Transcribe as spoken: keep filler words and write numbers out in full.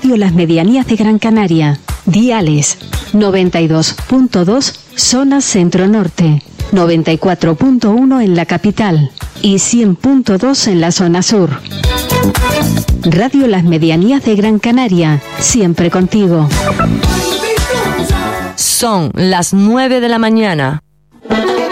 Radio Las Medianías de Gran Canaria. Diales noventa y dos punto dos, zona centro-norte, noventa y cuatro punto uno en la capital y cien punto dos en la zona sur. Radio Las Medianías de Gran Canaria, siempre contigo. Son las nueve de la mañana.